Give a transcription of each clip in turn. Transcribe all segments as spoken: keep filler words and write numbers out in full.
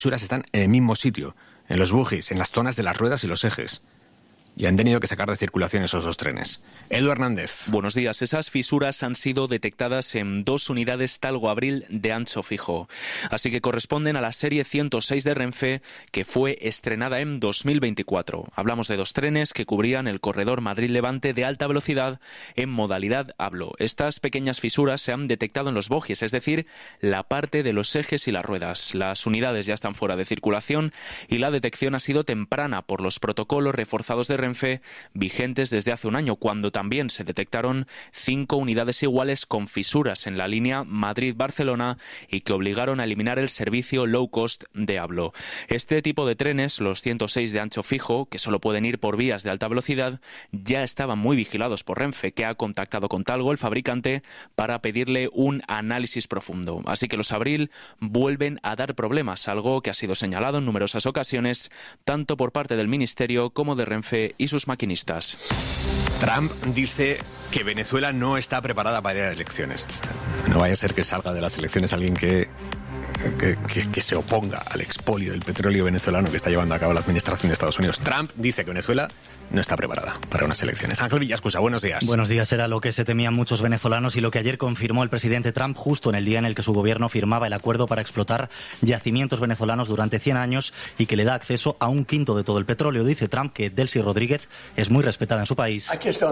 fisuras están en el mismo sitio, en los bogies, en las zonas de las ruedas y los ejes. Y han tenido que sacar de circulación esos dos trenes. Edu Hernández. Buenos días. Esas fisuras han sido detectadas en dos unidades Talgo-Abril de ancho fijo. Así que corresponden a la serie ciento seis de Renfe, que fue estrenada en dos mil veinticuatro. Hablamos de dos trenes que cubrían el corredor Madrid-Levante de alta velocidad en modalidad hablo. Estas pequeñas fisuras se han detectado en los bogies, es decir, la parte de los ejes y las ruedas. Las unidades ya están fuera de circulación y la detección ha sido temprana por los protocolos reforzados de Renfe vigentes desde hace un año, cuando también se detectaron cinco unidades iguales con fisuras en la línea Madrid-Barcelona y que obligaron a eliminar el servicio low cost de Ablo. Este tipo de trenes, los ciento seis de ancho fijo, que solo pueden ir por vías de alta velocidad, ya estaban muy vigilados por Renfe, que ha contactado con Talgo, el fabricante, para pedirle un análisis profundo. Así que los Abril vuelven a dar problemas, algo que ha sido señalado en numerosas ocasiones, tanto por parte del Ministerio como de Renfe y sus maquinistas. Trump dice que Venezuela no está preparada para ir a elecciones. No vaya a ser que salga de las elecciones alguien que, que, que, que se oponga al expolio del petróleo venezolano que está llevando a cabo la administración de Estados Unidos. Trump dice que Venezuela no está preparada para unas elecciones. Ángel Villascusa, buenos días. Buenos días. Era lo que se temían muchos venezolanos y lo que ayer confirmó el presidente Trump justo en el día en el que su gobierno firmaba el acuerdo para explotar yacimientos venezolanos durante cien años y que le da acceso a un quinto de todo el petróleo. Dice Trump que Delcy Rodríguez es muy respetada en su país,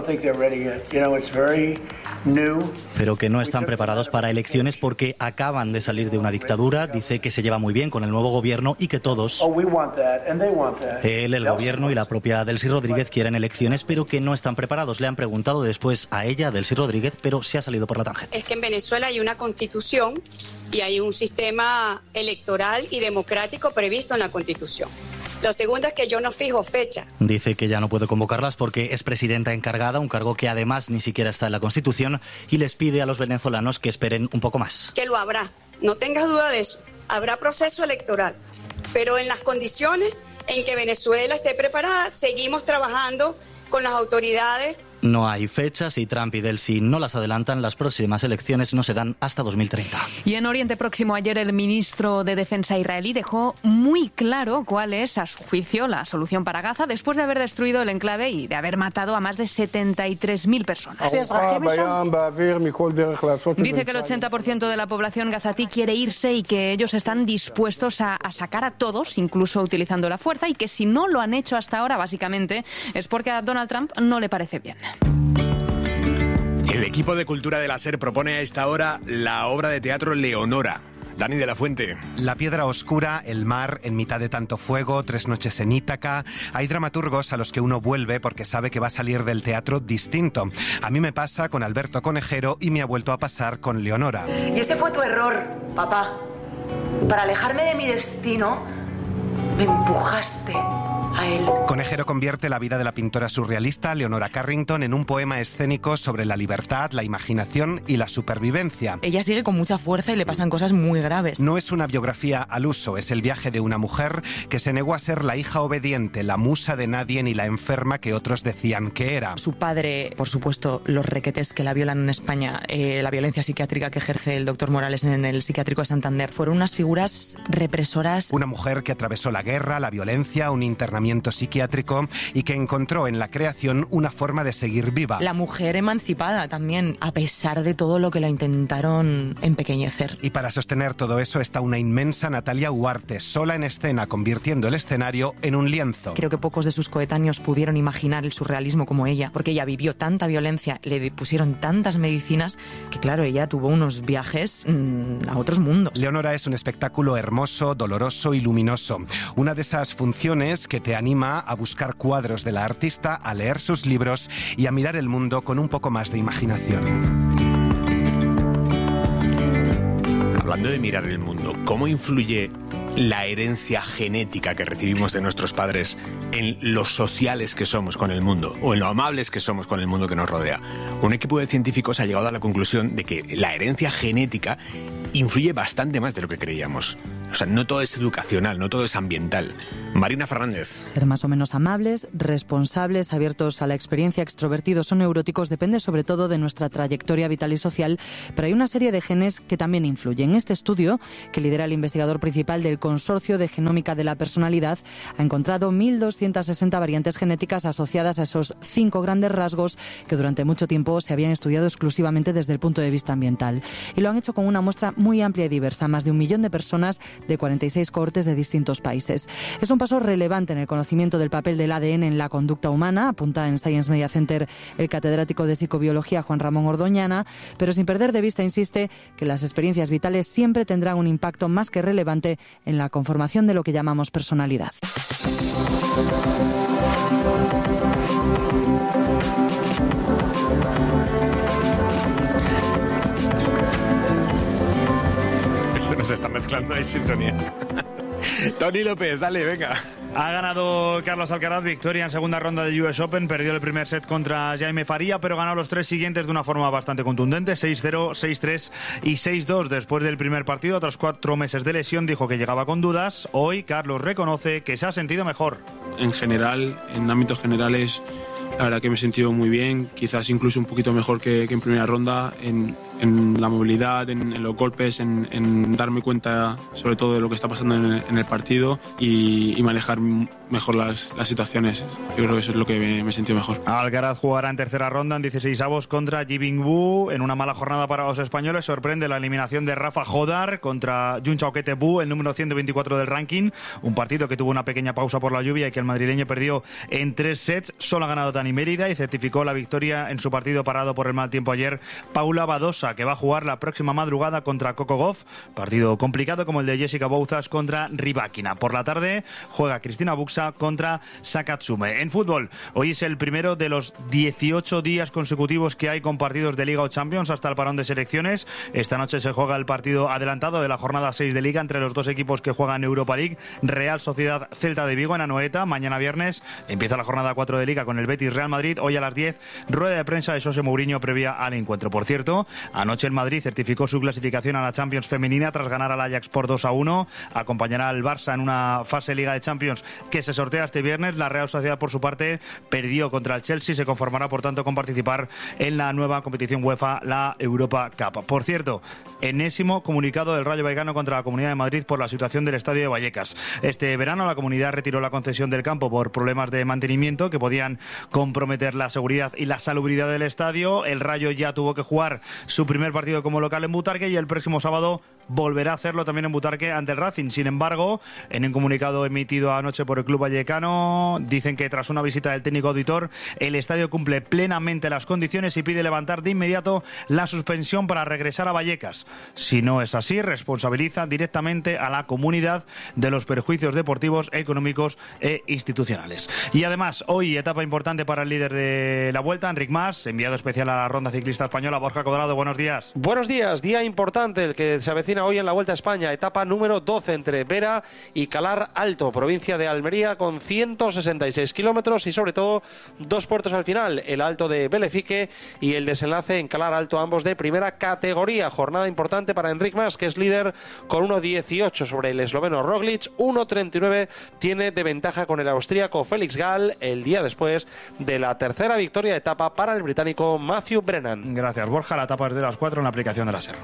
pero que no están preparados para elecciones porque acaban de salir de una dictadura. Dice que se lleva muy bien con el nuevo gobierno y que todos, él, el gobierno y la propia Delcy Rodríguez, quieren elecciones, pero que no están preparados. Le han preguntado después a ella, Delcy Rodríguez, pero se ha salido por la tangente. Es que en Venezuela hay una constitución y hay un sistema electoral y democrático previsto en la constitución. Lo segundo es que yo no fijo fecha. Dice que ya no puede convocarlas porque es presidenta encargada, un cargo que además ni siquiera está en la Constitución, y les pide a los venezolanos que esperen un poco más. Que lo habrá, no tengas duda de eso. Habrá proceso electoral, pero en las condiciones en que Venezuela esté preparada, seguimos trabajando con las autoridades. No hay fechas y Trump y Delcy no las adelantan. Las próximas elecciones no serán hasta dos mil treinta. Y en Oriente Próximo, ayer el ministro de Defensa israelí dejó muy claro cuál es, a su juicio, la solución para Gaza después de haber destruido el enclave y de haber matado a más de setenta y tres mil personas. Dice que el ochenta por ciento de la población gazatí quiere irse y que ellos están dispuestos a, a sacar a todos, incluso utilizando la fuerza, y que si no lo han hecho hasta ahora, básicamente, es porque a Donald Trump no le parece bien. El equipo de Cultura de la SER propone a esta hora la obra de teatro Leonora. Dani de la Fuente. La piedra oscura, el mar, en mitad de tanto fuego, tres noches en Ítaca. Hay dramaturgos a los que uno vuelve porque sabe que va a salir del teatro distinto. A mí me pasa con Alberto Conejero y me ha vuelto a pasar con Leonora. Y ese fue tu error, papá. Para alejarme de mi destino, me empujaste a él. Conejero convierte la vida de la pintora surrealista Leonora Carrington en un poema escénico sobre la libertad, la imaginación y la supervivencia. Ella sigue con mucha fuerza y le pasan cosas muy graves. No es una biografía al uso, es el viaje de una mujer que se negó a ser la hija obediente, la musa de nadie ni la enferma que otros decían que era. Su padre, por supuesto, los requetes que la violan en España, eh, la violencia psiquiátrica que ejerce el doctor Morales en el psiquiátrico de Santander, fueron unas figuras represoras. Una mujer que atravesó la guerra, la violencia, un internamiento psiquiátrico y que encontró en la creación una forma de seguir viva. La mujer emancipada también, a pesar de todo lo que la intentaron empequeñecer. Y para sostener todo eso está una inmensa Natalia Huarte, sola en escena, convirtiendo el escenario en un lienzo. Creo que pocos de sus coetáneos pudieron imaginar el surrealismo como ella, porque ella vivió tanta violencia, le pusieron tantas medicinas, que claro, ella tuvo unos viajes mmm, a otros mundos. Leonora es un espectáculo hermoso, doloroso y luminoso. Una de esas funciones que te anima a buscar cuadros de la artista, a leer sus libros y a mirar el mundo con un poco más de imaginación. Hablando de mirar el mundo, ¿cómo influye la herencia genética que recibimos de nuestros padres en lo sociales que somos con el mundo o en lo amables que somos con el mundo que nos rodea? Un equipo de científicos ha llegado a la conclusión de que la herencia genética influye bastante más de lo que creíamos. O sea, no todo es educacional, no todo es ambiental. Marina Fernández. Ser más o menos amables, responsables, abiertos a la experiencia, extrovertidos o neuróticos depende sobre todo de nuestra trayectoria vital y social, pero hay una serie de genes que también influyen. Este estudio, que lidera el investigador principal del Consorcio de Genómica de la Personalidad, ha encontrado mil doscientas sesenta variantes genéticas asociadas a esos cinco grandes rasgos que durante mucho tiempo se habían estudiado exclusivamente desde el punto de vista ambiental. Y lo han hecho con una muestra muy amplia y diversa, más de un millón de personas de cuarenta y seis cohortes de distintos países. Es un paso relevante en el conocimiento del papel del A D N en la conducta humana, apunta en Science Media Center el catedrático de psicobiología Juan Ramón Ordoñana, pero sin perder de vista, insiste, que las experiencias vitales siempre tendrán un impacto más que relevante en la conformación de lo que llamamos personalidad. Se está mezclando en sintonía. Tony López, dale, venga. Ha ganado Carlos Alcaraz, victoria en segunda ronda del U S Open, perdió el primer set contra Jaime Faría, pero ganó los tres siguientes de una forma bastante contundente, seis cero, seis tres y seis dos. Después del primer partido, tras cuatro meses de lesión, dijo que llegaba con dudas. Hoy Carlos reconoce que se ha sentido mejor. En general, en ámbitos generales, la verdad que me he sentido muy bien, quizás incluso un poquito mejor que, que en primera ronda, en, en la movilidad, en, en los golpes, en, en darme cuenta sobre todo de lo que está pasando en el, en el partido y, y manejar mejor las, las situaciones. Yo creo que eso es lo que me, me he sentido mejor. Alcaraz jugará en tercera ronda en dieciseisavos contra Yibing Wu. En una mala jornada para los españoles sorprende la eliminación de Rafa Jodar contra Jun Chaoquete Bu, el número ciento veinticuatro del ranking. Un partido que tuvo una pequeña pausa por la lluvia y que el madrileño perdió en tres sets. Solo ha ganado Dani Mérida y certificó la victoria en su partido parado por el mal tiempo ayer Paula Badosa, que va a jugar la próxima madrugada contra Coco Gauff, partido complicado como el de Jessica Bouzas contra Rybakina. Por la tarde juega Cristina Buxa contra Sakatsume. En fútbol, hoy es el primero de los dieciocho días consecutivos que hay con partidos de Liga o Champions hasta el parón de selecciones. Esta noche se juega el partido adelantado de la jornada seis de Liga entre los dos equipos que juegan Europa League, Real Sociedad Celta de Vigo en Anoeta. Mañana viernes empieza la jornada cuatro de Liga con el Betis Real Madrid. Hoy a las diez, rueda de prensa de José Mourinho previa al encuentro. Por cierto, anoche el Madrid certificó su clasificación a la Champions femenina tras ganar al Ajax por dos a uno. Acompañará al Barça en una fase Liga de Champions que se sortea este viernes. La Real Sociedad, por su parte, perdió contra el Chelsea. Se conformará, por tanto, con participar en la nueva competición UEFA, la Europa Cup. Por cierto, enésimo comunicado del Rayo Vallecano contra la Comunidad de Madrid por la situación del estadio de Vallecas. Este verano la comunidad retiró la concesión del campo por problemas de mantenimiento que podían comprometer la seguridad y la salubridad del estadio. El Rayo ya tuvo que jugar su primer partido como local en Butarque y el próximo sábado volverá a hacerlo también en Butarque ante el Racing. Sin embargo, en un comunicado emitido anoche por el club vallecano, dicen que tras una visita del técnico auditor, el estadio cumple plenamente las condiciones y pide levantar de inmediato la suspensión para regresar a Vallecas. Si no es así, responsabiliza directamente a la comunidad de los perjuicios deportivos, económicos e institucionales. Y además, hoy etapa importante para el líder de la Vuelta, Enric Mas, enviado especial a la Ronda Ciclista Española. Borja Codrado, buenos días. Buenos días, día importante el que se avecina hoy en la Vuelta a España, etapa número doce entre Vera y Calar Alto, provincia de Almería, con ciento sesenta y seis kilómetros y sobre todo dos puertos al final, el Alto de Belefique y el desenlace en Calar Alto, ambos de primera categoría. Jornada importante para Enric Mas, que es líder con uno dieciocho sobre el esloveno Roglic, uno treinta y nueve tiene de ventaja con el austríaco Felix Gall, el día después de la tercera victoria de etapa para el británico Matthew Brennan. Gracias, Borja. La etapa es de las cuatro en la aplicación de la SER.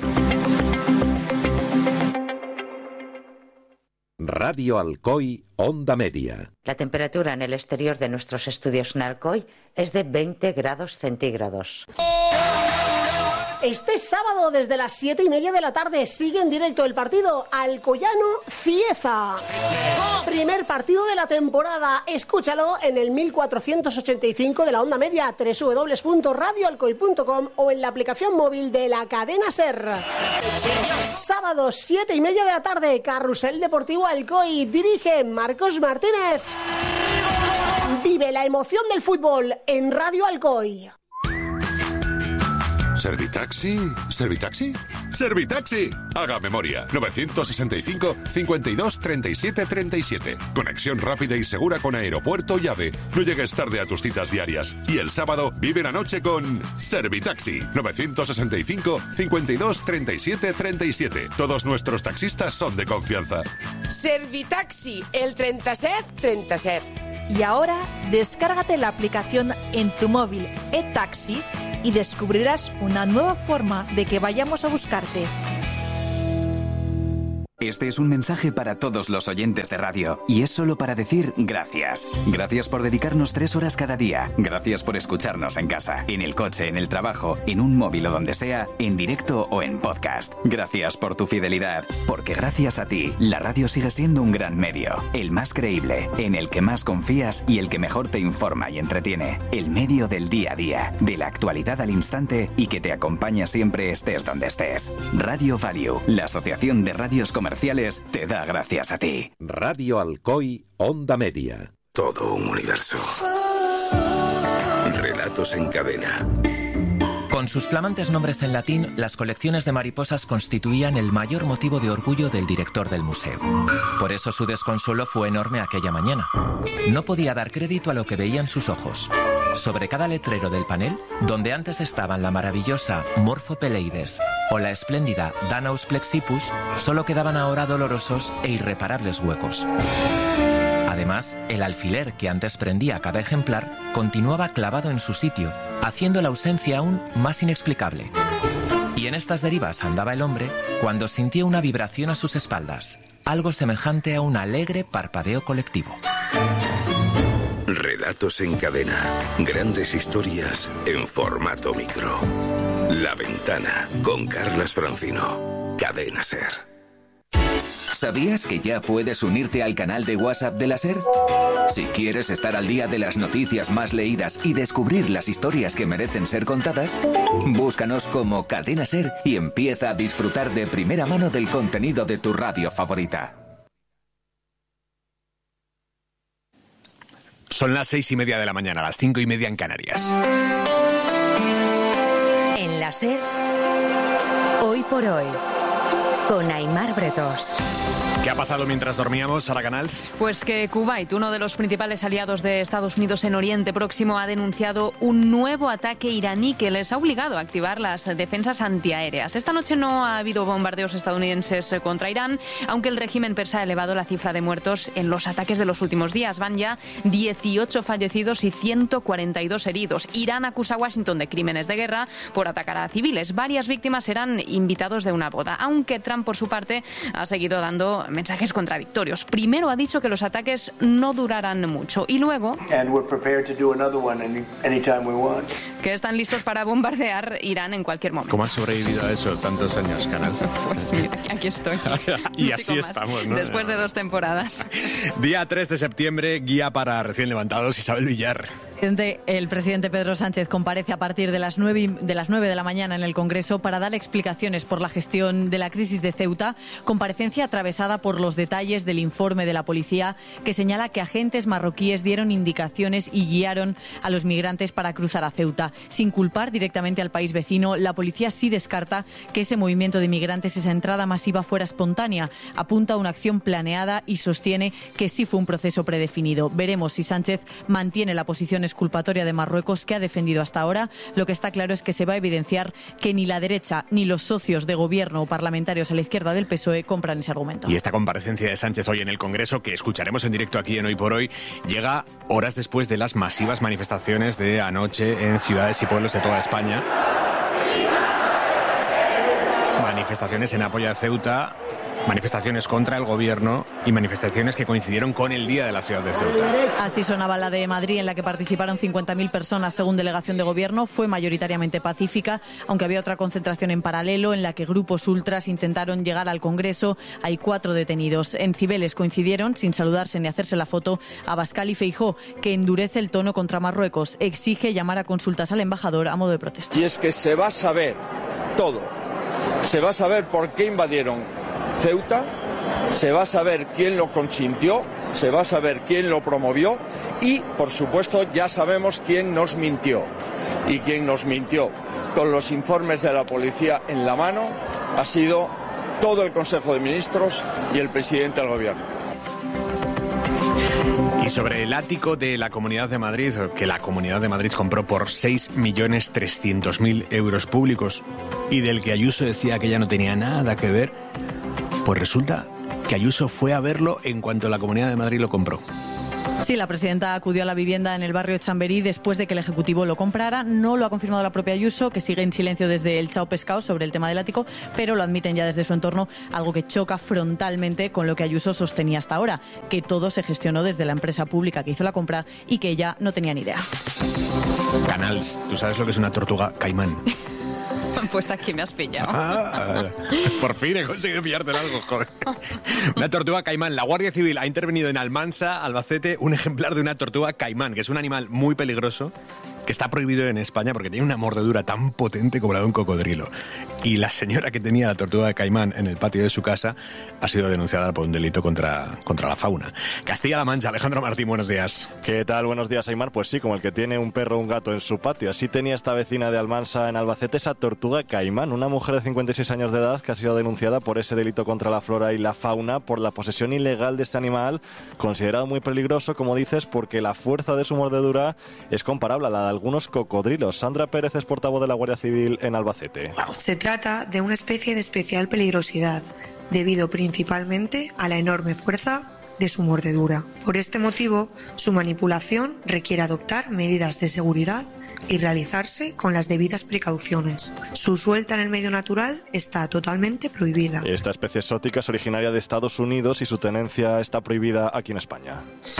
Radio Alcoy, Onda Media. La temperatura en el exterior de nuestros estudios en Alcoy es de veinte grados centígrados. Este sábado, desde las siete y media de la tarde, sigue en directo el partido Alcoyano-Cieza. Primer partido de la temporada. Escúchalo en el mil cuatrocientos ochenta y cinco de la Onda Media, doble u doble u doble u punto radio alcoy punto com o en la aplicación móvil de la cadena SER. Sábado, siete y media de la tarde, Carrusel Deportivo Alcoy. Dirige Marcos Martínez. Vive la emoción del fútbol en Radio Alcoy. ¿Servitaxi? ¿Servitaxi? ¡Servitaxi! Haga memoria. novecientos sesenta y cinco, cincuenta y dos, treinta y siete, treinta y siete. Conexión rápida y segura con aeropuerto y AVE. No llegues tarde a tus citas diarias. Y el sábado vive la noche con Servitaxi. novecientos sesenta y cinco, cincuenta y dos, treinta y siete, treinta y siete. Todos nuestros taxistas son de confianza. Servitaxi, el treinta y siete, treinta y siete. Y ahora, descárgate la aplicación en tu móvil eTaxi y descubrirás una nueva forma de que vayamos a buscarte. Este es un mensaje para todos los oyentes de radio y es solo para decir gracias. Gracias por dedicarnos tres horas cada día. Gracias por escucharnos en casa, en el coche, en el trabajo, en un móvil o donde sea, en directo o en podcast. Gracias por tu fidelidad, porque gracias a ti, la radio sigue siendo un gran medio, el más creíble, en el que más confías y el que mejor te informa y entretiene. El medio del día a día, de la actualidad al instante y que te acompaña siempre estés donde estés. Radio Value, la Asociación de Radios Comerciales, te da gracias a ti. Radio Alcoy, Onda Media. Todo un universo. Relatos en cadena. Con sus flamantes nombres en latín, las colecciones de mariposas constituían el mayor motivo de orgullo del director del museo. Por eso su desconsuelo fue enorme aquella mañana. No podía dar crédito a lo que veían sus ojos. Sobre cada letrero del panel, donde antes estaban la maravillosa Morphopeleides o la espléndida Danaus plexippus, solo quedaban ahora dolorosos e irreparables huecos. Además, el alfiler que antes prendía cada ejemplar continuaba clavado en su sitio, haciendo la ausencia aún más inexplicable. Y en estas derivas andaba el hombre cuando sintió una vibración a sus espaldas, algo semejante a un alegre parpadeo colectivo. Relatos en cadena. Grandes historias en formato micro. La Ventana, con Carlas Francino. Cadena SER. ¿Sabías que ya puedes unirte al canal de WhatsApp de la SER? Si quieres estar al día de las noticias más leídas y descubrir las historias que merecen ser contadas, búscanos como Cadena SER y empieza a disfrutar de primera mano del contenido de tu radio favorita. Son las seis y media de la mañana, las cinco y media en Canarias. En la SER, hoy por hoy, con Aimar Bretos. ¿Qué ha pasado mientras dormíamos, Sara Canals? Pues que Kuwait, uno de los principales aliados de Estados Unidos en Oriente Próximo, ha denunciado un nuevo ataque iraní que les ha obligado a activar las defensas antiaéreas. Esta noche no ha habido bombardeos estadounidenses contra Irán, aunque el régimen persa ha elevado la cifra de muertos en los ataques de los últimos días. Van ya dieciocho fallecidos y ciento cuarenta y dos heridos. Irán acusa a Washington de crímenes de guerra por atacar a civiles. Varias víctimas eran invitados de una boda, aunque Trump, por su parte, ha seguido dando mensajes contradictorios. Primero ha dicho que los ataques no durarán mucho y luego que están listos para bombardear Irán en cualquier momento. ¿Cómo has sobrevivido a eso tantos años, Canal? Pues mira, aquí estoy. Y no así estamos, ¿no? Después de dos temporadas. Día tres de septiembre, guía para recién levantados, Isabel Villar. El presidente Pedro Sánchez comparece a partir de las nueve de las nueve de la mañana en el Congreso para dar explicaciones por la gestión de la crisis de Ceuta, comparecencia atravesada por los detalles del informe de la policía que señala que agentes marroquíes dieron indicaciones y guiaron a los migrantes para cruzar a Ceuta. Sin culpar directamente al país vecino, la policía sí descarta que ese movimiento de migrantes, esa entrada masiva, fuera espontánea. Apunta a una acción planeada y sostiene que sí fue un proceso predefinido. Veremos si Sánchez mantiene la posición exculpatoria de Marruecos que ha defendido hasta ahora. Lo que está claro es que se va a evidenciar que ni la derecha ni los socios de gobierno o parlamentarios a la izquierda del P S O E compran ese argumento. Y esta comparecencia de Sánchez hoy en el Congreso, que escucharemos en directo aquí en Hoy por Hoy, llega horas después de las masivas manifestaciones de anoche en ciudades y pueblos de toda España. Manifestaciones en apoyo a Ceuta, manifestaciones contra el gobierno y manifestaciones que coincidieron con el día de la ciudad de Ceuta. Así sonaba la de Madrid, en la que participaron cincuenta mil personas según delegación de gobierno. Fue mayoritariamente pacífica, aunque había otra concentración en paralelo en la que grupos ultras intentaron llegar al Congreso. Hay cuatro detenidos. En Cibeles coincidieron, sin saludarse ni hacerse la foto, Abascal y Feijóo, que endurece el tono contra Marruecos. Exige llamar a consultas al embajador a modo de protesta. Y es que se va a saber todo. Se va a saber por qué invadieron Ceuta, se va a saber quién lo consintió, se va a saber quién lo promovió y, por supuesto, ya sabemos quién nos mintió. Y quién nos mintió con los informes de la policía en la mano, ha sido todo el Consejo de Ministros y el presidente del Gobierno. Y sobre el ático de la Comunidad de Madrid, que la Comunidad de Madrid compró por seis millones trescientos mil euros públicos y del que Ayuso decía que ya no tenía nada que ver, pues resulta que Ayuso fue a verlo en cuanto la Comunidad de Madrid lo compró. Sí, la presidenta acudió a la vivienda en el barrio Chamberí después de que el Ejecutivo lo comprara. No lo ha confirmado la propia Ayuso, que sigue en silencio desde el Chao Pescado sobre el tema del ático, pero lo admiten ya desde su entorno, algo que choca frontalmente con lo que Ayuso sostenía hasta ahora, que todo se gestionó desde la empresa pública que hizo la compra y que ella no tenía ni idea. Canals, ¿tú sabes lo que es una tortuga caimán? Pues aquí me has pillado. Ah, por fin he conseguido pillarte en algo, joder. Una tortuga caimán. La Guardia Civil ha intervenido en Almansa, Albacete, un ejemplar de una tortuga caimán, que es un animal muy peligroso, que está prohibido en España porque tiene una mordedura tan potente como la de un cocodrilo. Y la señora que tenía la tortuga de caimán en el patio de su casa ha sido denunciada por un delito contra, contra la fauna. Castilla-La Mancha, Alejandro Martín, buenos días. ¿Qué tal? Buenos días, Aimar. Pues sí, como el que tiene un perro o un gato en su patio. Así tenía esta vecina de Almansa, en Albacete, esa tortuga caimán, una mujer de cincuenta y seis años de edad que ha sido denunciada por ese delito contra la flora y la fauna por la posesión ilegal de este animal, considerado muy peligroso, como dices, porque la fuerza de su mordedura es comparable a la de algunos cocodrilos. Sandra Pérez es portavoz de la Guardia Civil en Albacete. Se trata de una especie de especial peligrosidad, debido principalmente a la enorme fuerza de su mordedura. Por este motivo, su manipulación requiere adoptar medidas de seguridad y realizarse con las debidas precauciones. Su suelta en el medio natural está totalmente prohibida. Esta especie exótica es originaria de Estados Unidos y su tenencia está prohibida aquí en España.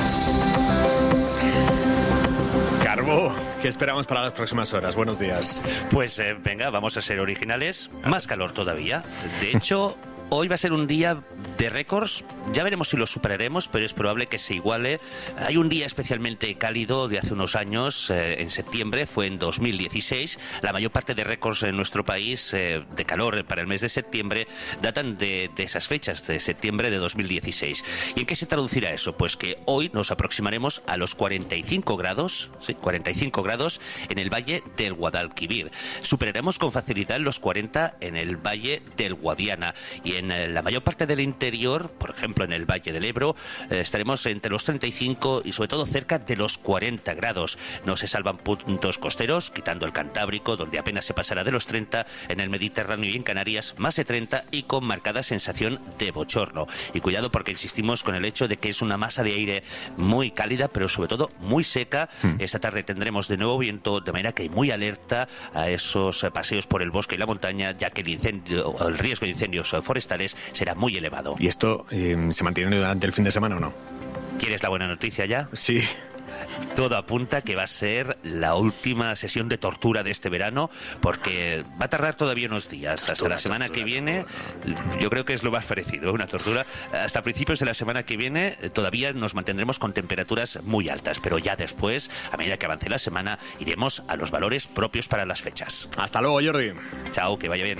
Carbo, ¿qué esperamos para las próximas horas? Buenos días. Pues eh, venga, vamos a ser originales. Más calor todavía. De hecho, hoy va a ser un día de récords. Ya veremos si lo superaremos, pero es probable que se iguale. Hay un día especialmente cálido de hace unos años, eh, en septiembre, fue en dos mil dieciséis. La mayor parte de récords en nuestro país eh, de calor para el mes de septiembre datan de, de esas fechas, de septiembre de dos mil dieciséis. ¿Y en qué se traducirá eso? Pues que hoy nos aproximaremos a los cuarenta y cinco grados, ¿sí? cuarenta y cinco grados en el valle del Guadalquivir. Superaremos con facilidad los cuarenta en el valle del Guadiana y en En la mayor parte del interior, por ejemplo en el Valle del Ebro, eh, estaremos entre los treinta y cinco y sobre todo cerca de los cuarenta grados. No se salvan puntos costeros, quitando el Cantábrico, donde apenas se pasará de los treinta, en el Mediterráneo y en Canarias más de treinta y con marcada sensación de bochorno. Y cuidado porque insistimos con el hecho de que es una masa de aire muy cálida, pero sobre todo muy seca. Mm. Esta tarde tendremos de nuevo viento, de manera que hay muy alerta a esos paseos por el bosque y la montaña, ya que el incendio, el riesgo de incendios forestales será muy elevado. ¿Y esto eh, se mantiene durante el fin de semana o no? ¿Quieres la buena noticia ya? Sí. Todo apunta que va a ser la última sesión de tortura de este verano, porque va a tardar todavía unos días. Hasta la semana que viene, yo creo que es lo más parecido, una tortura. Hasta principios de la semana que viene todavía nos mantendremos con temperaturas muy altas, pero ya después, a medida que avance la semana, iremos a los valores propios para las fechas. Hasta luego, Jordi. Chao, que vaya bien.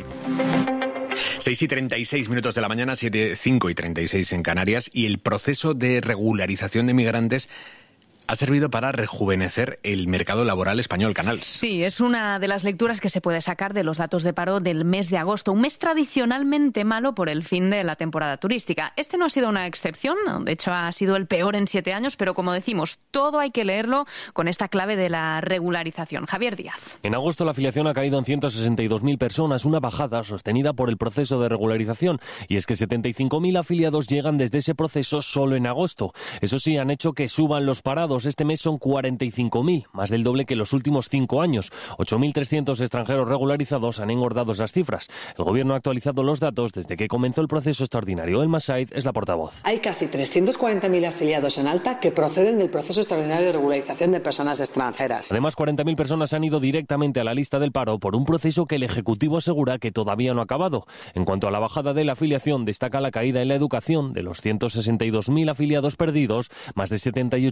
seis y treinta y seis minutos de la mañana, siete, cinco y treinta y seis en Canarias, y el proceso de regularización de migrantes ha servido para rejuvenecer el mercado laboral español, Canals. Sí, es una de las lecturas que se puede sacar de los datos de paro del mes de agosto, un mes tradicionalmente malo por el fin de la temporada turística. Este no ha sido una excepción, de hecho ha sido el peor en siete años, pero como decimos, todo hay que leerlo con esta clave de la regularización. Javier Díaz. En agosto la afiliación ha caído en ciento sesenta y dos mil personas, una bajada sostenida por el proceso de regularización, y es que setenta y cinco mil afiliados llegan desde ese proceso solo en agosto. Eso sí, han hecho que suban los parados. Este mes son cuarenta y cinco mil, más del doble que los últimos cinco años. ocho mil trescientos extranjeros regularizados han engordado esas cifras. El Gobierno ha actualizado los datos desde que comenzó el proceso extraordinario. Elma Said es la portavoz. Hay casi trescientos cuarenta mil afiliados en alta que proceden del proceso extraordinario de regularización de personas extranjeras. Además, cuarenta mil personas han ido directamente a la lista del paro por un proceso que el Ejecutivo asegura que todavía no ha acabado. En cuanto a la bajada de la afiliación, destaca la caída en la educación. De los ciento sesenta y dos mil afiliados perdidos, más de setenta y ocho mil son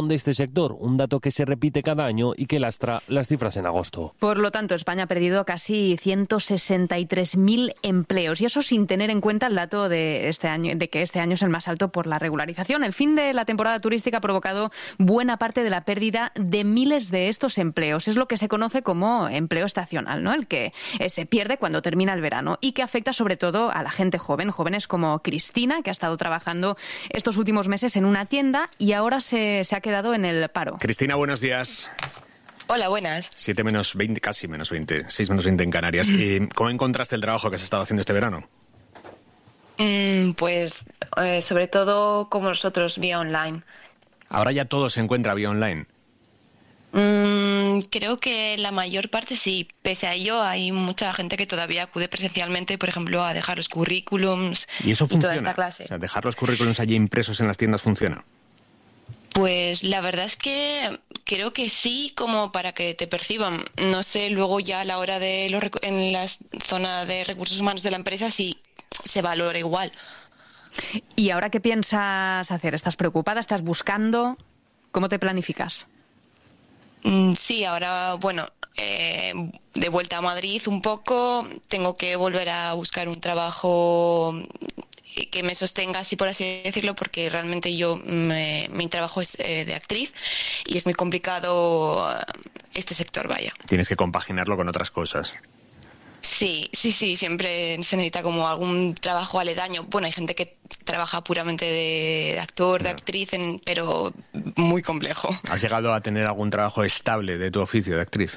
recuperación de este sector, un dato que se repite cada año y que lastra las cifras en agosto. Por lo tanto, España ha perdido casi ciento sesenta y tres mil empleos, y eso sin tener en cuenta el dato de este año, de que este año es el más alto por la regularización. El fin de la temporada turística ha provocado buena parte de la pérdida de miles de estos empleos. Es lo que se conoce como empleo estacional, ¿no? El que eh, se pierde cuando termina el verano y que afecta sobre todo a la gente joven, jóvenes como Cristina, que ha estado trabajando estos últimos meses en una tienda y ahora se, se ha quedado en el paro. Cristina, buenos días. Hola, buenas. siete menos veinte, casi menos veinte, seis menos veinte en Canarias. ¿Y cómo encontraste el trabajo que has estado haciendo este verano? Mm, pues eh, sobre todo como nosotros, vía online. Ahora ya todo se encuentra vía online. Mm, creo que la mayor parte sí. Pese a ello, hay mucha gente que todavía acude presencialmente, por ejemplo, a dejar los currículums y, eso funciona? y toda esta clase. O sea, ¿dejar los currículums allí impresos en las tiendas funciona? Pues la verdad es que creo que sí, como para que te perciban. No sé, luego ya a la hora de los recu- en la zona de recursos humanos de la empresa sí se valora igual. ¿Y ahora qué piensas hacer? ¿Estás preocupada? ¿Estás buscando? ¿Cómo te planificas? Mm, sí, ahora, bueno, eh, de vuelta a Madrid un poco. Tengo que volver a buscar un trabajo que me sostenga, así por así decirlo, porque realmente yo me, mi trabajo es eh, de actriz y es muy complicado este sector, vaya. Tienes que compaginarlo con otras cosas. Sí, sí, sí, siempre se necesita como algún trabajo aledaño. Bueno, hay gente que trabaja puramente de actor, de actriz, en, pero muy complejo. ¿Has llegado a tener algún trabajo estable de tu oficio de actriz?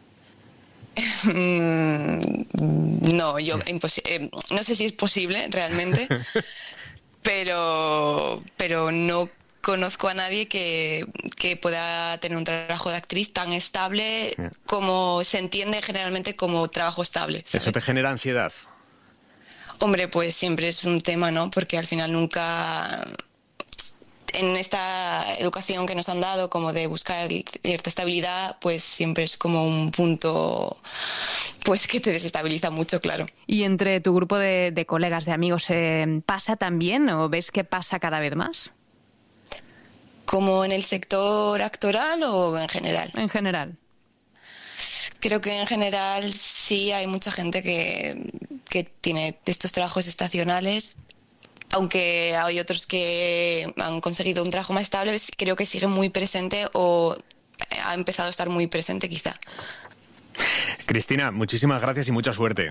No, yo imposi- eh, no sé si es posible realmente, pero pero no conozco a nadie que, que pueda tener un trabajo de actriz tan estable como se entiende generalmente como trabajo estable, ¿sabes? ¿Eso te genera ansiedad? Hombre, pues siempre es un tema, ¿no? Porque al final nunca... En esta educación que nos han dado, como de buscar cierta estabilidad, pues siempre es como un punto pues que te desestabiliza mucho, claro. ¿Y entre tu grupo de, de colegas, de amigos, eh, pasa también o ves que pasa cada vez más? ¿Como en el sector actoral o en general? En general. Creo que en general sí hay mucha gente que, que tiene estos trabajos estacionales. Aunque hay otros que han conseguido un trabajo más estable, creo que sigue muy presente o ha empezado a estar muy presente quizá. Cristina, muchísimas gracias y mucha suerte.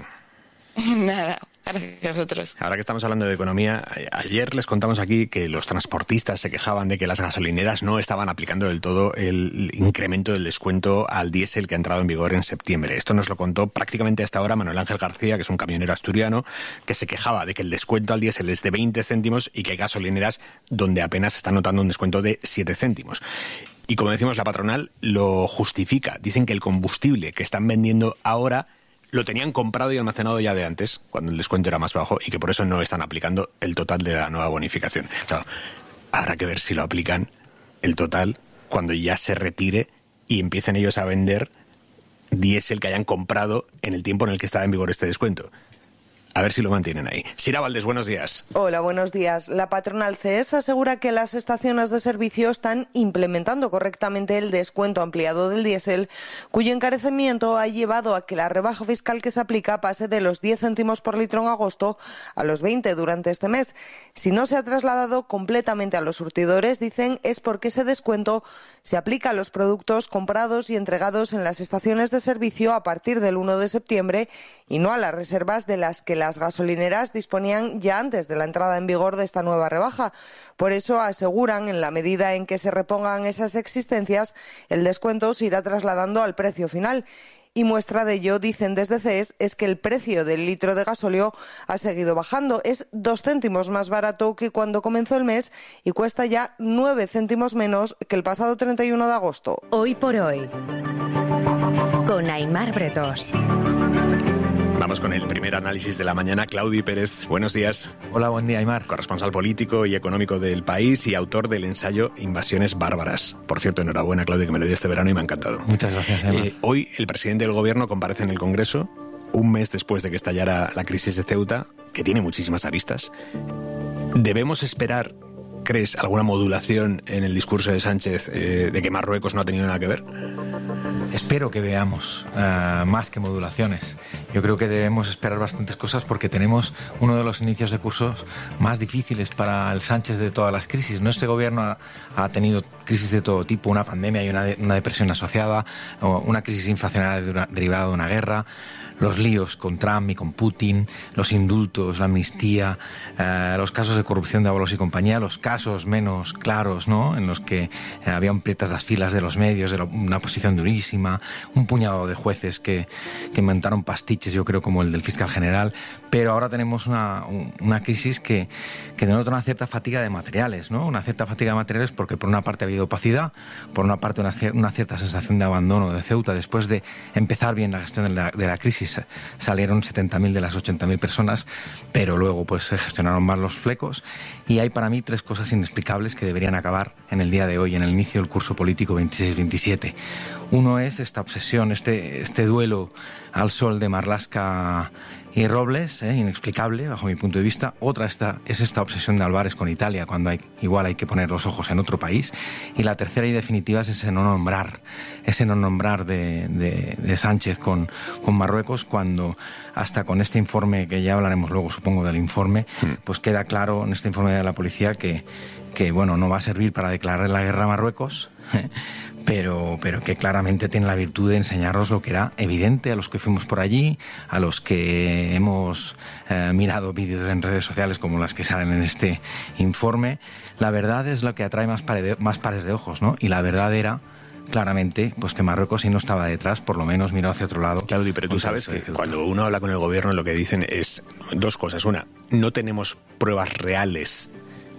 Nada, gracias a vosotros. Ahora que estamos hablando de economía, ayer les contamos aquí que los transportistas se quejaban de que las gasolineras no estaban aplicando del todo el incremento del descuento al diésel que ha entrado en vigor en septiembre. Esto nos lo contó prácticamente hasta ahora Manuel Ángel García, que es un camionero asturiano, que se quejaba de que el descuento al diésel es de veinte céntimos y que hay gasolineras donde apenas se está notando un descuento de siete céntimos. Y como decimos, la patronal lo justifica. Dicen que el combustible que están vendiendo ahora lo tenían comprado y almacenado ya de antes, cuando el descuento era más bajo, y que por eso no están aplicando el total de la nueva bonificación. Claro, habrá que ver si lo aplican el total cuando ya se retire y empiecen ellos a vender diésel que hayan comprado en el tiempo en el que estaba en vigor este descuento. A ver si lo mantienen ahí. Sira Valdés, buenos días. Hola, buenos días. La patronal C E S asegura que las estaciones de servicio están implementando correctamente el descuento ampliado del diésel, cuyo encarecimiento ha llevado a que la rebaja fiscal que se aplica pase de los diez céntimos por litro en agosto a los veinte durante este mes. Si no se ha trasladado completamente a los surtidores, dicen, es porque ese descuento se aplica a los productos comprados y entregados en las estaciones de servicio a partir del uno de septiembre y no a las reservas de las que las gasolineras disponían ya antes de la entrada en vigor de esta nueva rebaja. Por eso aseguran, en la medida en que se repongan esas existencias, el descuento se irá trasladando al precio final. Y muestra de ello, dicen desde C E S, es que el precio del litro de gasóleo ha seguido bajando. Es dos céntimos más barato que cuando comenzó el mes y cuesta ya nueve céntimos menos que el pasado treinta y uno de agosto. Hoy por hoy, con Aimar Bretós. Vamos con el primer análisis de la mañana. Claudi Pérez, buenos días. Hola, buen día, Aimar. Corresponsal político y económico del País y autor del ensayo Invasiones Bárbaras. Por cierto, enhorabuena, Claudi, que me lo dio este verano y me ha encantado. Muchas gracias, Aimar. Eh, hoy el presidente del Gobierno comparece en el Congreso, un mes después de que estallara la crisis de Ceuta, que tiene muchísimas aristas. ¿Debemos esperar crees, alguna modulación en el discurso de Sánchez eh, de que Marruecos no ha tenido nada que ver? Espero que veamos uh, más que modulaciones. Yo creo que debemos esperar bastantes cosas porque tenemos uno de los inicios de cursos más difíciles para el Sánchez de todas las crisis. Nuestro gobierno ha, ha tenido crisis de todo tipo, una pandemia y una, de, una depresión asociada, o una crisis inflacionaria de una, derivada de una guerra, los líos con Trump y con Putin, los indultos, la amnistía, eh, los casos de corrupción de Ábalos y compañía, los casos menos claros, ¿no?, en los que eh, habían prietas las filas de los medios, de la, una posición durísima, un puñado de jueces que, que inventaron pastiches, yo creo, como el del fiscal general, pero ahora tenemos una, una crisis que, que denota una cierta fatiga de materiales, ¿no?, una cierta fatiga de materiales porque por una parte ha habido opacidad, por una parte una, una cierta sensación de abandono de Ceuta después de empezar bien la gestión de la, de la crisis. Salieron setenta mil de las ochenta mil personas, pero luego pues se gestionaron más los flecos y hay para mí tres cosas inexplicables que deberían acabar en el día de hoy, en el inicio del curso político veintiséis veintisiete. Uno es esta obsesión, este, este duelo al sol de Marlaska y Robles, eh, inexplicable bajo mi punto de vista. Otra esta, es esta obsesión de Álvarez con Italia, cuando hay, igual hay que poner los ojos en otro país. Y la tercera y definitiva es ese no nombrar, ese no nombrar de, de, de Sánchez con, con Marruecos, cuando hasta con este informe, que ya hablaremos luego supongo del informe, pues queda claro en este informe de la policía que, que bueno, no va a servir para declarar la guerra a Marruecos, pero, pero que claramente tiene la virtud de enseñarnos lo que era evidente a los que fuimos por allí, a los que hemos eh, mirado vídeos en redes sociales como las que salen en este informe. La verdad es lo que atrae más, pare de, más pares de ojos, ¿no? Y la verdad era claramente pues que Marruecos, si no estaba detrás, por lo menos miró hacia otro lado. Claudio, pero tú sabes que cuando uno habla con el gobierno lo que dicen es dos cosas. Una, no tenemos pruebas reales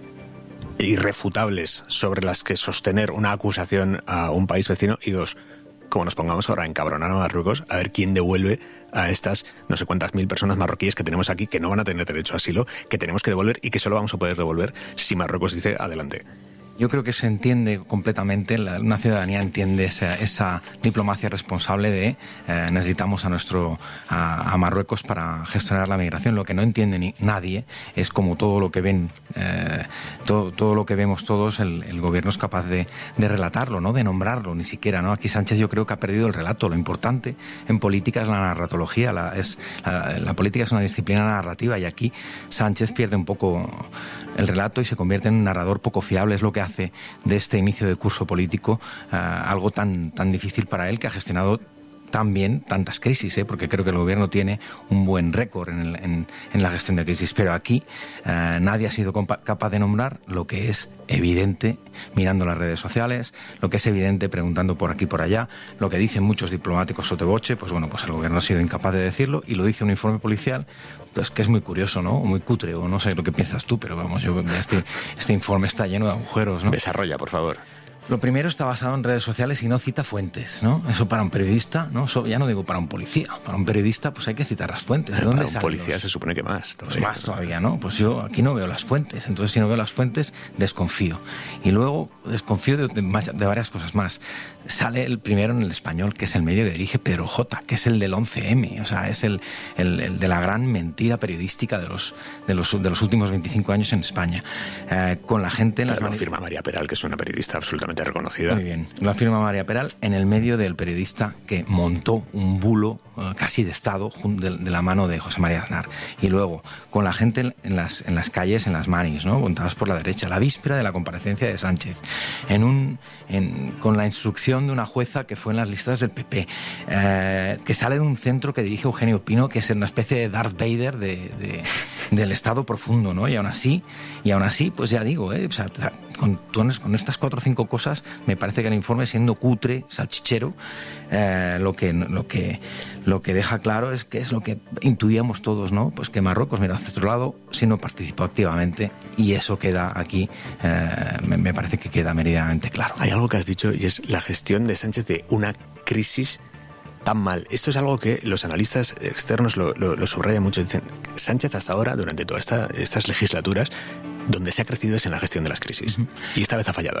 irrefutables sobre las que sostener una acusación a un país vecino, y dos, como nos pongamos ahora a encabronar a Marruecos, a ver quién devuelve a estas no sé cuántas mil personas marroquíes que tenemos aquí, que no van a tener derecho a asilo, que tenemos que devolver y que solo vamos a poder devolver si Marruecos dice adelante. Yo creo que se entiende completamente, la, una ciudadanía entiende esa, esa diplomacia responsable de eh, necesitamos a nuestro a, a Marruecos para gestionar la migración. Lo que no entiende ni nadie es como todo lo que ven, eh, todo, todo lo que vemos todos, el, el gobierno es capaz de, de relatarlo, no de nombrarlo ni siquiera, ¿no? Aquí Sánchez yo creo que ha perdido el relato. Lo importante en política es la narratología, la, es, la, la política es una disciplina narrativa y aquí Sánchez pierde un poco el relato y se convierte en un narrador poco fiable. Es lo que hace de este inicio de curso político uh, algo tan, tan difícil para él, que ha gestionado tan bien tantas crisis, ¿eh? Porque creo que el gobierno tiene un buen récord en, el, en, en la gestión de crisis, pero aquí uh, nadie ha sido capaz de nombrar lo que es evidente mirando las redes sociales, lo que es evidente preguntando por aquí y por allá, lo que dicen muchos diplomáticos soteboche. Pues bueno, pues el gobierno ha sido incapaz de decirlo y lo dice un informe policial, pues que es muy curioso, ¿no? O muy cutre, o no sé lo que piensas tú, pero vamos, yo este, este informe está lleno de agujeros, ¿no? Desarrolla, por favor. Lo primero está basado en redes sociales y no cita fuentes, ¿no? Eso para un periodista, ¿no? Eso ya no digo para un policía. Para un periodista, pues hay que citar las fuentes. ¿De dónde para un policía los... se supone que más. Pues más todavía, ¿no? Pues yo aquí no veo las fuentes. Entonces, si no veo las fuentes, desconfío. Y luego desconfío de, de, de varias cosas más. Sale el primero en El Español, que es el medio que dirige Pedro J, que es el del once eme. O sea, es el, el, el de la gran mentira periodística de los, de los, de los últimos veinticinco años en España. Eh, con la gente... En las lo firma María Peral, que es una periodista absolutamente reconocida. Muy bien, lo afirma María Peral en el medio del periodista que montó un bulo uh, casi de Estado de, de la mano de José María Aznar. Y luego, con la gente en las, en las calles, en las manis, ¿no? Montadas por la derecha, la víspera de la comparecencia de Sánchez, en un, en, con la instrucción de una jueza que fue en las listas del P P, eh, que sale de un centro que dirige Eugenio Pino, que es una especie de Darth Vader de, de, del Estado profundo, ¿no? Y aún así, y aún así, pues ya digo, ¿eh? O sea, con, con estas cuatro o cinco cosas, me parece que el informe, siendo cutre, salchichero, eh, lo que lo que lo que deja claro es que es lo que intuíamos todos, ¿no? Pues que Marruecos mira hacia otro lado si no participó activamente, y eso queda aquí, eh, me, me parece que queda meridianamente claro. Hay algo que has dicho y es la gestión de Sánchez de una crisis tan mal. Esto es algo que los analistas externos lo, lo, lo subrayan mucho. Dicen, Sánchez hasta ahora, durante todas esta, estas legislaturas, donde se ha crecido es en la gestión de las crisis. Uh-huh. Y esta vez ha fallado ahí.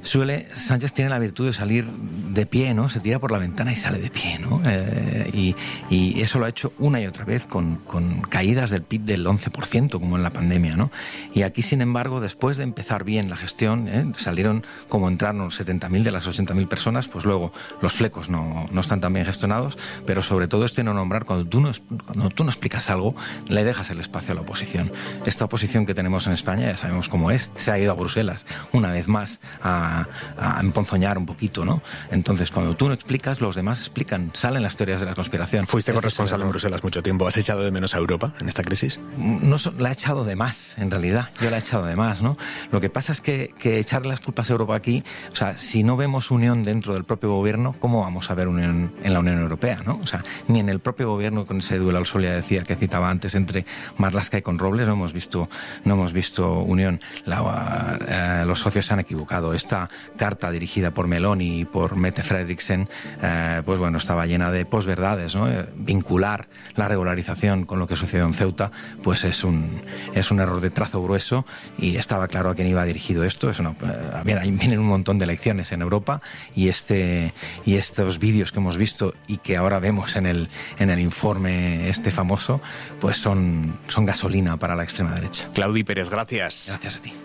suele, Sánchez tiene la virtud de salir de pie, ¿no? Se tira por la ventana y sale de pie, ¿no? Eh, y, y eso lo ha hecho una y otra vez con, con caídas del P I B del once por ciento, como en la pandemia, ¿no? Y aquí, sin embargo, después de empezar bien la gestión, ¿eh? salieron como entraron setenta mil de las ochenta mil personas, pues luego los flecos no, no están tan bien gestionados, pero sobre todo este no nombrar, cuando tú no, cuando tú no explicas algo, le dejas el espacio a la oposición. Esta oposición que tenemos en España, ya sabemos cómo es, se ha ido a Bruselas una vez más a, a emponzoñar un poquito, ¿no? Entonces, cuando tú no explicas, los demás explican, salen las teorías de la conspiración. Fuiste Este corresponsal en Bruselas mucho tiempo. ¿Has echado de menos a Europa en esta crisis? No, la he echado de más, en realidad. Yo la he echado de más, ¿no? Lo que pasa es que, que echarle las culpas a Europa aquí, o sea, si no vemos unión dentro del propio gobierno, ¿cómo vamos a ver unión en la Unión Europea, ¿no? O sea, ni en el propio gobierno, con ese duelo al sol, ya decía, que citaba antes, entre Marlaska y con Robles, no hemos visto, no hemos visto unión. La, eh, los socios se han equivocado. Esta carta dirigida por Meloni y por Mette Frederiksen, eh, pues bueno, estaba llena de posverdades, ¿no? Eh, vincular la regularización con lo que sucedió en Ceuta, pues es un, es un error de trazo grueso, y estaba claro a quién iba dirigido esto. Es una, eh, bien, ahí vienen un montón de elecciones en Europa, y este y estos vídeos que hemos visto y que ahora vemos en el en el informe este famoso, pues son, son gasolina para la extrema derecha. Claudi Pérez, gracias. Gracias a ti.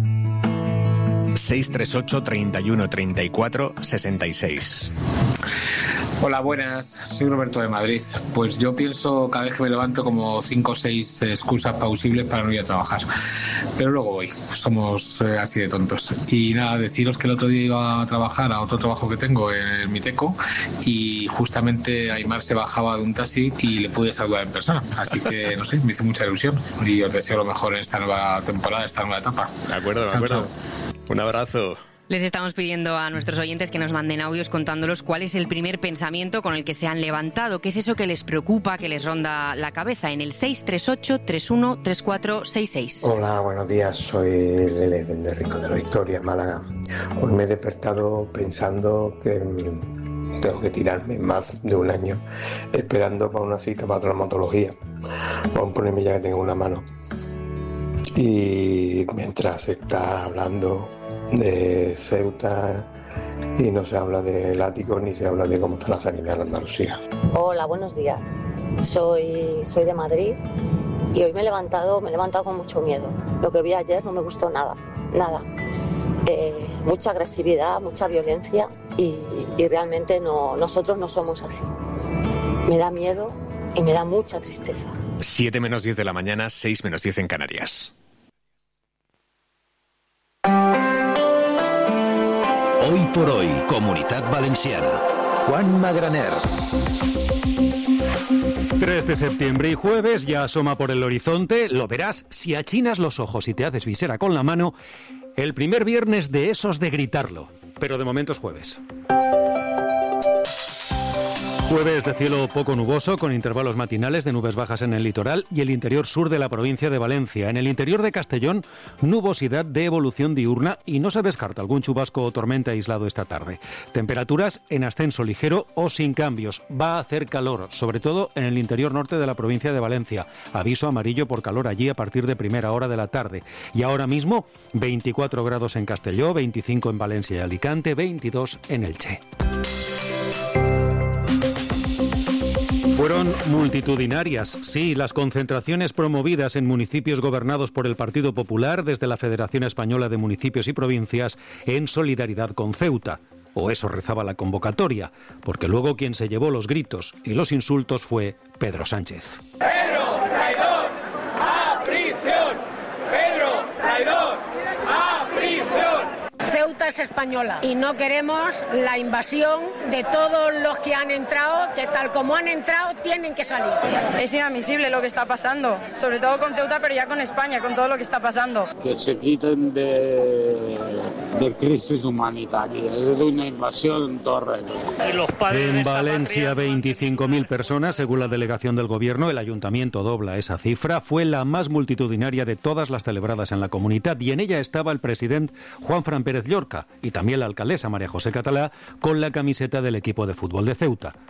seis tres ocho, treinta y uno, treinta y cuatro, sesenta y seis. Hola, buenas. Soy Roberto de Madrid. Pues yo pienso cada vez que me levanto como cinco o seis excusas plausibles para no ir a trabajar. Pero luego voy. Somos eh, así de tontos. Y nada, deciros que el otro día iba a trabajar a otro trabajo que tengo en el Miteco, y justamente Aimar se bajaba de un taxi y le pude saludar en persona. Así que, no sé, me hizo mucha ilusión. Y os deseo lo mejor en esta nueva temporada, esta nueva etapa. De acuerdo, de acuerdo. Un abrazo. Les estamos pidiendo a nuestros oyentes que nos manden audios contándolos cuál es el primer pensamiento con el que se han levantado, qué es eso que les preocupa, que les ronda la cabeza, en el seis tres ocho, tres uno tres cuatro seis seis. Hola, buenos días, soy Lele de Rico de la Victoria, Málaga. Hoy me he despertado pensando que tengo que tirarme más de un año esperando para una cita para traumatología, para un problemilla que tengo en una mano. Y mientras se está hablando de Ceuta y no se habla del ático ni se habla de cómo está la sanidad en Andalucía. Hola, buenos días. Soy, soy de Madrid y hoy me he levantado, me he levantado con mucho miedo. Lo que vi ayer no me gustó nada, nada. Eh, mucha agresividad, mucha violencia y, y realmente no, nosotros no somos así. Me da miedo y me da mucha tristeza. siete menos diez de la mañana, seis menos diez en Canarias. Hoy por hoy, Comunitat Valenciana. Juan Magraner. tres de septiembre y jueves ya asoma por el horizonte, lo verás si achinas los ojos y te haces visera con la mano, el primer viernes de esos de gritarlo, pero de momento es jueves. Jueves de cielo poco nuboso, con intervalos matinales de nubes bajas en el litoral y el interior sur de la provincia de Valencia. En el interior de Castellón, nubosidad de evolución diurna y no se descarta algún chubasco o tormenta aislado esta tarde. Temperaturas en ascenso ligero o sin cambios. Va a hacer calor, sobre todo en el interior norte de la provincia de Valencia. Aviso amarillo por calor allí a partir de primera hora de la tarde. Y ahora mismo, veinticuatro grados en Castelló, veinticinco en Valencia y Alicante, veintidós en Elche. Fueron multitudinarias, sí, las concentraciones promovidas en municipios gobernados por el Partido Popular desde la Federación Española de Municipios y Provincias en solidaridad con Ceuta. O eso rezaba la convocatoria, porque luego quien se llevó los gritos y los insultos fue Pedro Sánchez. ¡Pedro, traidor! ¡A prisión! ¡Pedro, traidor! ¡A prisión! Ceuta es española y no queremos la invasión de todos los que han entrado, que tal como han entrado tienen que salir. Es inadmisible lo que está pasando, sobre todo con Ceuta, pero ya con España, con todo lo que está pasando. Que se quiten de, de crisis humanitaria, es una invasión en todo regla. En Valencia, veinticinco mil personas, según la delegación del Gobierno. El Ayuntamiento dobla esa cifra. Fue la más multitudinaria de todas las celebradas en la comunidad y en ella estaba el presidente Juanfran Pérez Llorca y también la alcaldesa María José Catalá con la camiseta del equipo de fútbol de Ceuta.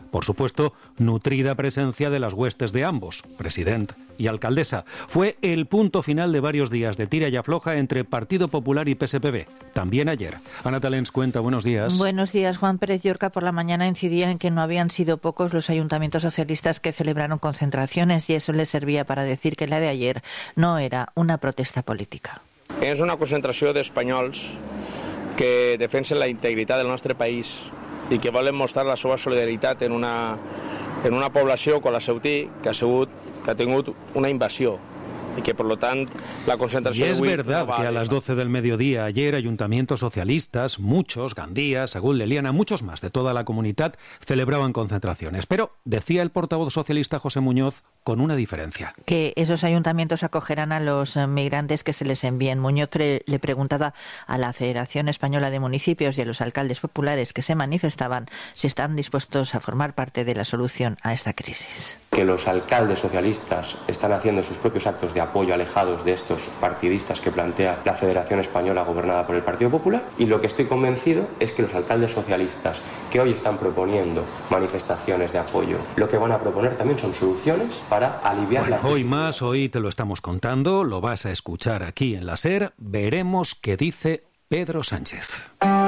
Por supuesto, nutrida presencia de las huestes de ambos, presidente y alcaldesa. Fue el punto final de varios días de tira y afloja entre Partido Popular y P S P B. También ayer. Ana Talens cuenta, buenos días. Buenos días. Juan Pérez Llorca por la mañana incidía en que no habían sido pocos los ayuntamientos socialistas que celebraron concentraciones y eso les servía para decir que la de ayer no era una protesta política. És una concentració d'espanyols que defensen la integritat del nostre país i que volen mostrar la seva solidaritat en una, en una població com la Ceutí que ha, sigut, que ha tingut una invasió. Y que por lo tanto la concentración. Y es verdad no que a las doce del mediodía ayer ayuntamientos socialistas, muchos, Gandía, Sagún, Leliana, muchos más de toda la comunidad celebraban concentraciones. Pero decía el portavoz socialista José Muñoz con una diferencia. Que esos ayuntamientos acogerán a los migrantes que se les envíen. Muñoz pre- le preguntaba a la Federación Española de Municipios y a los alcaldes populares que se manifestaban si están dispuestos a formar parte de la solución a esta crisis. Que los alcaldes socialistas están haciendo sus propios actos de apoyo alejados de estos partidistas que plantea la Federación Española gobernada por el Partido Popular, y lo que estoy convencido es que los alcaldes socialistas que hoy están proponiendo manifestaciones de apoyo, lo que van a proponer también son soluciones para aliviar bueno, la crisis. Hoy más, hoy te lo estamos contando, lo vas a escuchar aquí en la SER, veremos qué dice Pedro Sánchez.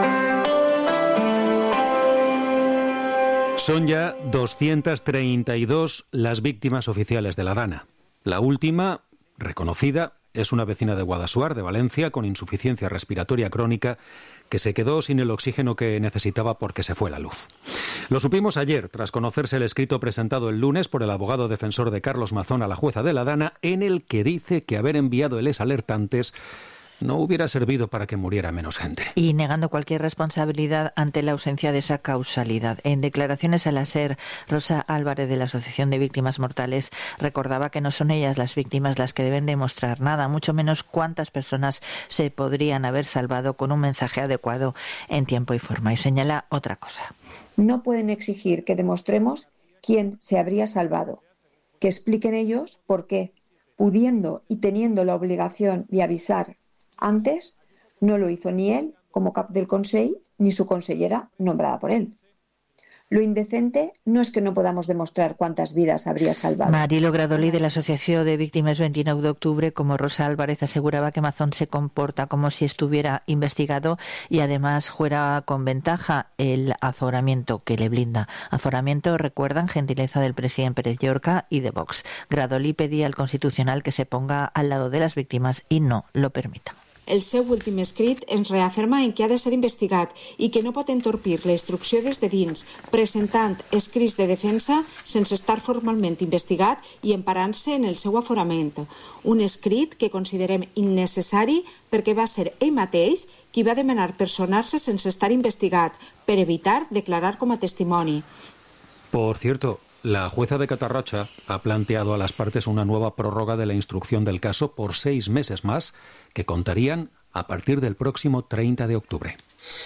Son ya doscientas treinta y dos las víctimas oficiales de la Dana. La última, reconocida, es una vecina de Guadassuar, de Valencia, con insuficiencia respiratoria crónica, que se quedó sin el oxígeno que necesitaba porque se fue la luz. Lo supimos ayer, tras conocerse el escrito presentado el lunes por el abogado defensor de Carlos Mazón a la jueza de la Dana, en el que dice que haber enviado el alertantes no hubiera servido para que muriera menos gente. Y negando cualquier responsabilidad ante la ausencia de esa causalidad. En declaraciones a la SER, Rosa Álvarez de la Asociación de Víctimas Mortales recordaba que no son ellas las víctimas las que deben demostrar nada, mucho menos cuántas personas se podrían haber salvado con un mensaje adecuado en tiempo y forma. Y señala otra cosa. No pueden exigir que demostremos quién se habría salvado, que expliquen ellos por qué, pudiendo y teniendo la obligación de avisar antes, no lo hizo ni él como cap del Consell ni su consellera nombrada por él. Lo indecente no es que no podamos demostrar cuántas vidas habría salvado. Marilo Gradoli, de la Asociación de Víctimas veintinueve de octubre, como Rosa Álvarez, aseguraba que Mazón se comporta como si estuviera investigado y además juega con ventaja el aforamiento que le blinda. Aforamiento, recuerdan, gentileza del presidente Pérez Llorca y de Vox. Gradoli pedía al Constitucional que se ponga al lado de las víctimas y no lo permita. El seu últim escrit ens reafirma en que ha de ser investigat i que no pot entorpir la instrucció des de dins, presentant escrits de defensa sense estar formalment investigat i emparant-se en el seu aforament. Un escrit que considerem innecessari perquè va ser ell mateix qui va demanar personar-se sense estar investigat per evitar declarar com a testimoni. Por cierto, la jueza de Catarrocha ha planteado a las partes una nueva prórroga de la instrucción del caso por seis meses más, que contarían a partir del próximo treinta de octubre.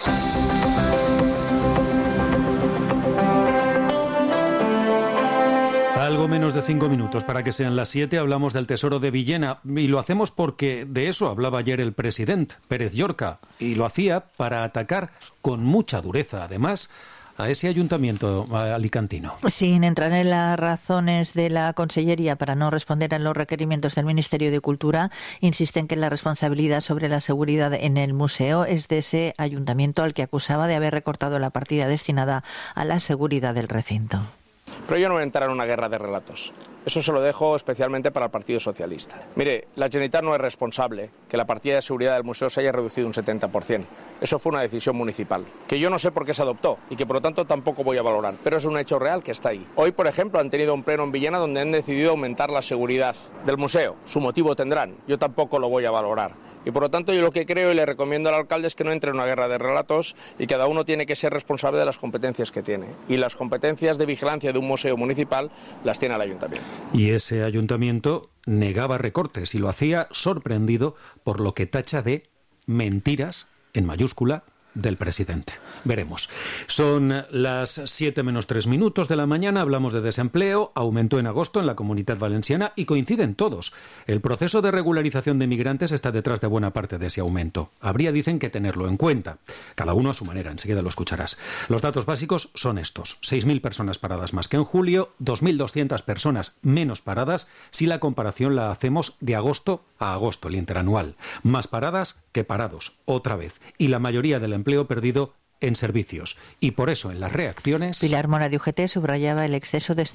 Algo menos de cinco minutos para que sean las siete, hablamos del Tesoro de Villena y lo hacemos porque de eso hablaba ayer el presidente Pérez Llorca y lo hacía para atacar con mucha dureza, además, a ese ayuntamiento alicantino. Sin entrar en las razones de la Consellería para no responder a los requerimientos del Ministerio de Cultura, insisten que la responsabilidad sobre la seguridad en el museo es de ese ayuntamiento al que acusaba de haber recortado la partida destinada a la seguridad del recinto. Pero yo no voy a entrar en una guerra de relatos. Eso se lo dejo especialmente para el Partido Socialista. Mire, la Generalitat no es responsable que la partida de seguridad del museo se haya reducido un setenta por ciento. Eso fue una decisión municipal, que yo no sé por qué se adoptó y que por lo tanto tampoco voy a valorar, pero es un hecho real que está ahí. Hoy, por ejemplo, han tenido un pleno en Villena donde han decidido aumentar la seguridad del museo. Su motivo tendrán, yo tampoco lo voy a valorar. Y por lo tanto yo lo que creo y le recomiendo al alcalde es que no entre en una guerra de relatos y cada uno tiene que ser responsable de las competencias que tiene. Y las competencias de vigilancia de un museo municipal las tiene el ayuntamiento. Y ese ayuntamiento negaba recortes y lo hacía sorprendido por lo que tacha de mentiras, en mayúscula, del presidente. Veremos. Son las siete menos tres minutos de la mañana, hablamos de desempleo, aumentó en agosto en la Comunitat Valenciana y coinciden todos. El proceso de regularización de migrantes está detrás de buena parte de ese aumento. Habría, dicen, que tenerlo en cuenta. Cada uno a su manera, enseguida lo escucharás. Los datos básicos son estos. seis mil personas paradas más que en julio, dos mil doscientas personas menos paradas si la comparación la hacemos de agosto a agosto, el interanual. Más paradas que parados, otra vez. Y la mayoría del empleo perdido en servicios. Y por eso en las reacciones... Pilar Mora de U G T subrayaba el exceso de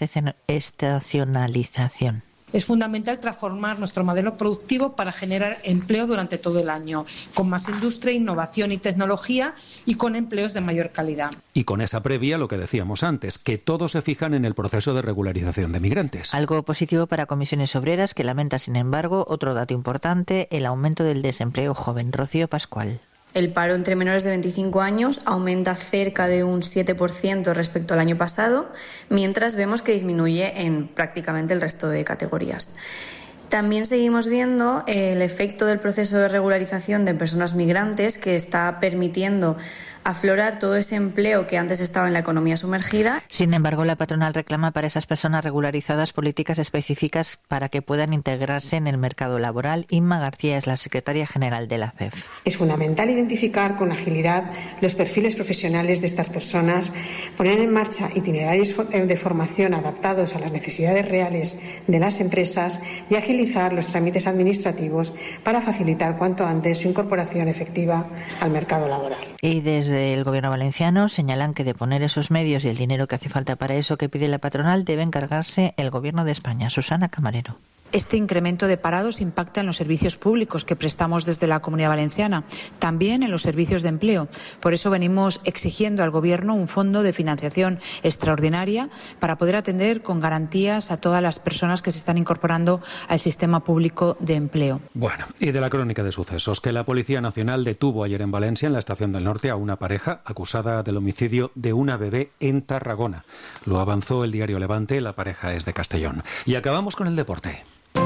estacionalización. Es fundamental transformar nuestro modelo productivo para generar empleo durante todo el año, con más industria, innovación y tecnología y con empleos de mayor calidad. Y con esa previa, lo que decíamos antes, que todos se fijan en el proceso de regularización de migrantes. Algo positivo para Comisiones Obreras, que lamenta, sin embargo, otro dato importante, el aumento del desempleo joven. Rocío Pascual. El paro entre menores de veinticinco años aumenta cerca de un siete por ciento respecto al año pasado, mientras vemos que disminuye en prácticamente el resto de categorías. También seguimos viendo el efecto del proceso de regularización de personas migrantes, que está permitiendo aflorar todo ese empleo que antes estaba en la economía sumergida. Sin embargo, la patronal reclama para esas personas regularizadas políticas específicas para que puedan integrarse en el mercado laboral. Inma García es la secretaria general de la C E F. Es fundamental identificar con agilidad los perfiles profesionales de estas personas, poner en marcha itinerarios de formación adaptados a las necesidades reales de las empresas y agilizar los trámites administrativos para facilitar cuanto antes su incorporación efectiva al mercado laboral. Y desde el Gobierno valenciano señalan que de poner esos medios y el dinero que hace falta para eso que pide la patronal debe encargarse el Gobierno de España. Susana Camarero. Este incremento de parados impacta en los servicios públicos que prestamos desde la Comunidad Valenciana, también en los servicios de empleo. Por eso venimos exigiendo al Gobierno un fondo de financiación extraordinaria para poder atender con garantías a todas las personas que se están incorporando al sistema público de empleo. Bueno, y de la crónica de sucesos, que la Policía Nacional detuvo ayer en Valencia, en la Estación del Norte, a una pareja acusada del homicidio de una bebé en Tarragona. Lo avanzó el diario Levante, la pareja es de Castellón. Y acabamos con el deporte.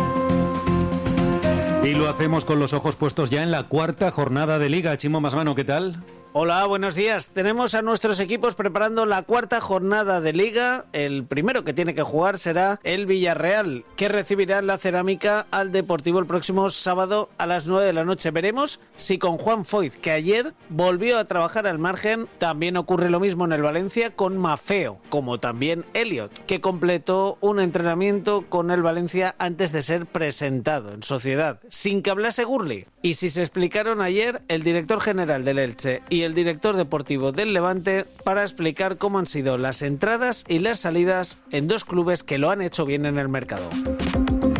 Y lo hacemos con los ojos puestos ya en la cuarta jornada de Liga. Chimo Masmano, ¿qué tal? Hola, buenos días. Tenemos a nuestros equipos preparando la cuarta jornada de Liga. El primero que tiene que jugar será el Villarreal, que recibirá la Cerámica al Deportivo el próximo sábado a las nueve de la noche. Veremos si con Juan Foyth, que ayer volvió a trabajar al margen, también ocurre lo mismo en el Valencia con Maffeo, como también Elliot, que completó un entrenamiento con el Valencia antes de ser presentado en sociedad, sin que hablase Gurli. Y si se explicaron ayer el director general del Elche y el director deportivo del Levante para explicar cómo han sido las entradas y las salidas en dos clubes que lo han hecho bien en el mercado.